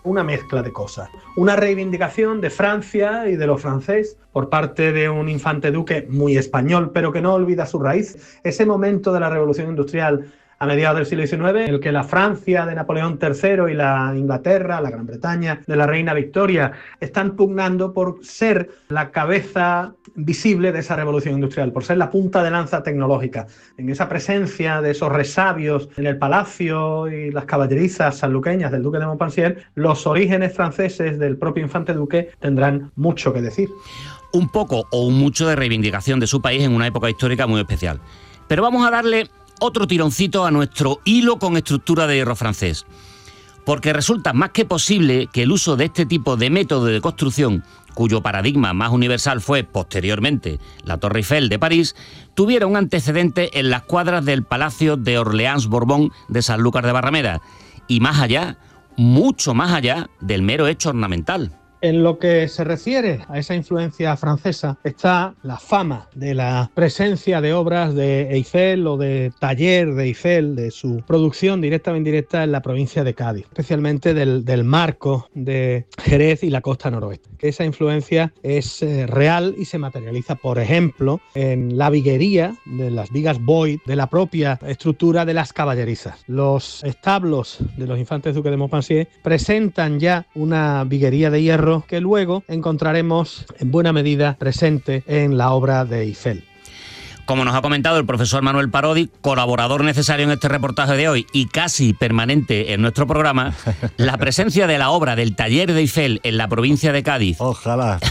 una mezcla de cosas. Una reivindicación de Francia y de lo francés por parte de un infante duque muy español, pero que no olvida su raíz. Ese momento de la Revolución Industrial a mediados del siglo XIX, en el que la Francia de Napoleón III y la Inglaterra, la Gran Bretaña de la reina Victoria, están pugnando por ser la cabeza visible de esa revolución industrial, por ser la punta de lanza tecnológica. En esa presencia de esos resabios en el palacio y las caballerizas sanluqueñas del duque de Montpensier, los orígenes franceses del propio infante duque tendrán mucho que decir. Un poco o un mucho de reivindicación de su país en una época histórica muy especial. Pero vamos a darle otro tironcito a nuestro hilo con estructura de hierro francés, porque resulta más que posible que el uso de este tipo de método de construcción, cuyo paradigma más universal fue posteriormente la Torre Eiffel de París, tuviera un antecedente en las cuadras del Palacio de Orleans-Borbón de Sanlúcar de Barrameda, y más allá, mucho más allá del mero hecho ornamental. En lo que se refiere a esa influencia francesa está la fama de la presencia de obras de Eiffel o de taller de Eiffel, de su producción directa o indirecta en la provincia de Cádiz, especialmente del marco de Jerez y la costa noroeste. Esa influencia es real y se materializa, por ejemplo, en la viguería de las vigas Boyd de la propia estructura de las caballerizas. Los establos de los infantes duques de Montpensier presentan ya una viguería de hierro que luego encontraremos en buena medida presente en la obra de Eiffel. Como nos ha comentado el profesor Manuel Parodi, colaborador necesario en este reportaje de hoy y casi permanente en nuestro programa, la presencia de la obra del taller de Eiffel en la provincia de Cádiz, ojalá,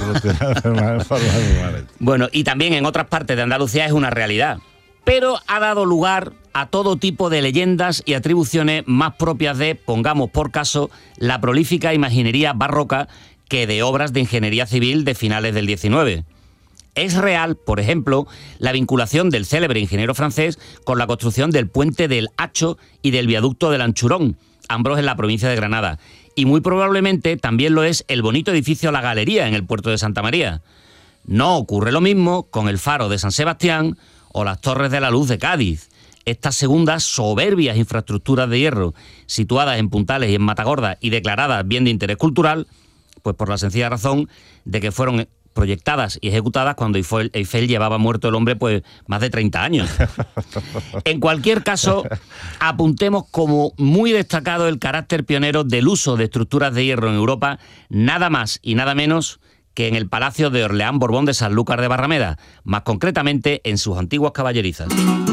bueno, y también en otras partes de Andalucía es una realidad, pero ha dado lugar a todo tipo de leyendas y atribuciones más propias de, pongamos por caso, la prolífica imaginería barroca que de obras de ingeniería civil de finales del XIX. Es real, por ejemplo, la vinculación del célebre ingeniero francés con la construcción del puente del Hacho y del viaducto del Anchurón, ambos en la provincia de Granada. Y muy probablemente también lo es el bonito edificio La Galería en el puerto de Santa María. No ocurre lo mismo con el faro de San Sebastián o las Torres de la Luz de Cádiz. Estas segundas soberbias infraestructuras de hierro, situadas en Puntales y en Matagorda y declaradas bien de interés cultural, pues por la sencilla razón de que fueron proyectadas y ejecutadas cuando Eiffel llevaba muerto el hombre pues más de 30 años. En cualquier caso, apuntemos como muy destacado el carácter pionero del uso de estructuras de hierro en Europa, nada más y nada menos que en el Palacio de Orleans-Borbón de Sanlúcar de Barrameda, más concretamente en sus antiguas caballerizas.